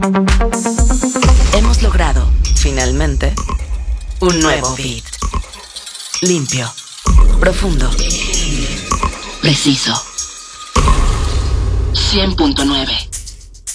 Hemos logrado, finalmente, un nuevo beat. Limpio, profundo, preciso. 100.9